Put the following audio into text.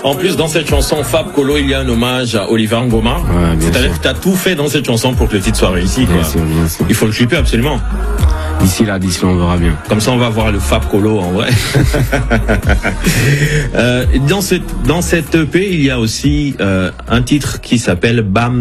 En plus, dans cette chanson, Fab Colo, il y a un hommage à Oliver Ngoma. Ouais, c'est-à-dire que tu as tout fait dans cette chanson pour que le titre soit réussi. Quoi. Bien sûr. Il faut le clipper absolument. D'ici là, on verra bien. Comme ça, on va voir le Fab Colo en vrai. Dans cette EP, il y a aussi un titre qui s'appelle Bam